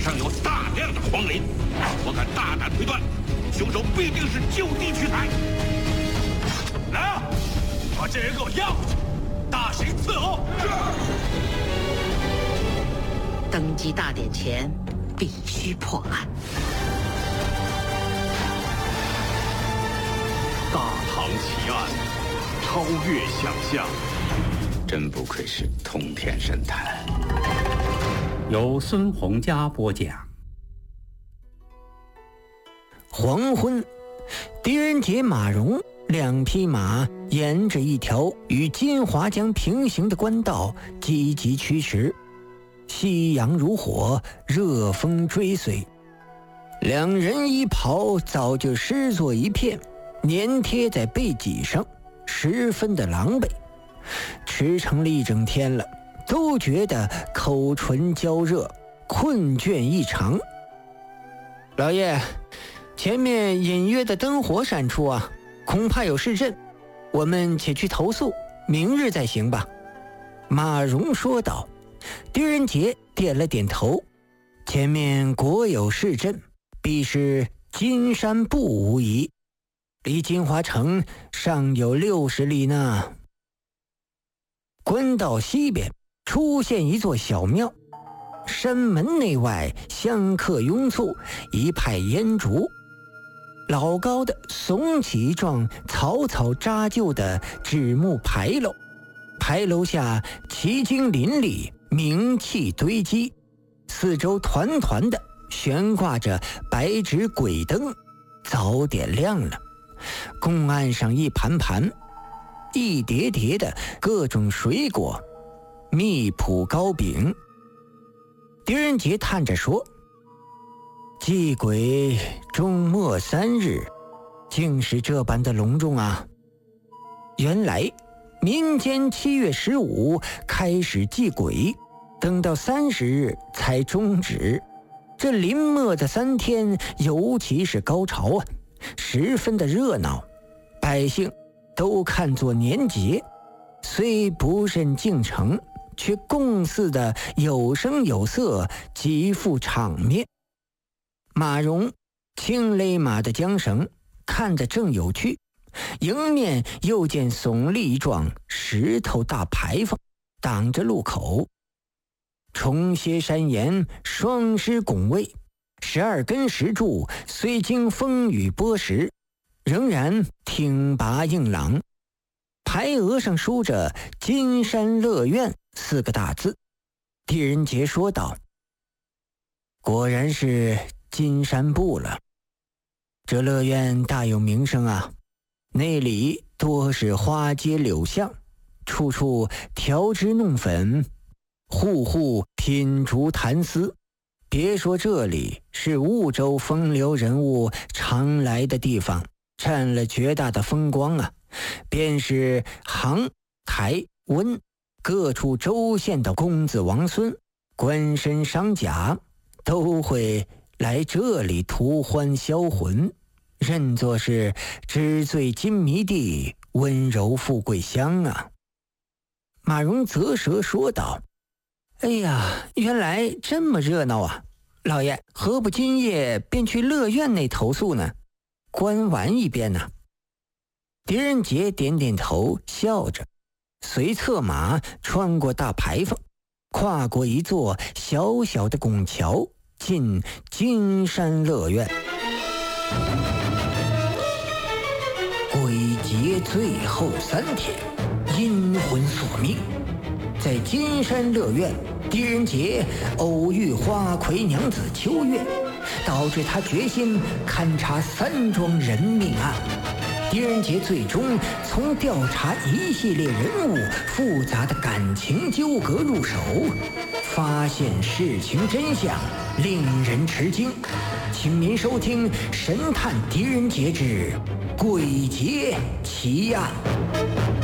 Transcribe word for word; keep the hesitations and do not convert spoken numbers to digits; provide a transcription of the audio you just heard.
上有大量的荒林，我敢大胆推断，凶手必定是就地取材。来啊，把这人给我押回去，大刑伺候。 登基大典前，必须破案。 大唐奇案，超越想象。 真不愧是通天神探。 由孙洪佳播讲。 黄昏，狄仁杰、马融两匹马沿着一条与金华江平行的官道急急驱驰，夕阳如火，热风追随。两人衣袍早就湿作一片，粘贴在背脊上，十分的狼狈。驰骋了一整天了，都觉得口唇焦热，困倦异常。老爷，前面隐约的灯火闪出啊，恐怕有事阵，我们且去投宿，明日再行吧。马融说道。狄仁杰点了点头，前面果有事阵，必是金山步无疑，离金华城尚有六十里呢。官道西边出现一座小庙，山门内外香客拥簇，一派烟烛。老高的耸起一幢草草扎就的纸木牌楼，牌楼下奇经林立，冥气堆积，四周团团的悬挂着白纸鬼灯，早点亮了。供案上一盘盘一叠叠的各种水果，蜜脯糕饼。狄仁杰叹着说，祭鬼终末三日，竟是这般的隆重啊。原来民间七月十五开始祭鬼，等到三十日才终止。这临末的三天尤其是高潮啊，十分的热闹，百姓都看作年节，虽不甚敬诚，却供祀的有声有色，极富场面。马融轻勒马的缰绳，看得正有趣，迎面又见耸立一幢石头大牌坊，挡着路口。重歇山岩，双狮拱卫，十二根石柱虽经风雨剥蚀，仍然挺拔硬朗。牌额上书着金山乐苑四个大字。狄仁杰说道，果然是金山部了，这乐苑大有名声啊，内里多是花街柳巷，处处调脂弄粉，户户品竹谈丝。别说这里是婺州风流人物常来的地方，占了绝大的风光啊，便是杭、台、温各处州县的公子王孙、官绅商贾，都会来这里图欢销魂，认作是纸醉金迷地，温柔富贵乡啊。马融啧舌说道，哎呀，原来这么热闹啊，老爷何不今夜便去乐苑内投宿呢，观玩一遍呢？狄仁杰点点头，笑着，随策马穿过大牌坊，跨过一座小小的拱桥，进金山乐苑。鬼节最后三天，阴魂索命。在金山乐苑，狄仁杰偶遇花魁娘子秋月，导致他决心勘察三桩人命案。狄仁杰最终从调查一系列人物复杂的感情纠葛入手，发现事情真相，令人吃惊。请您收听《神探狄仁杰之鬼节奇案》。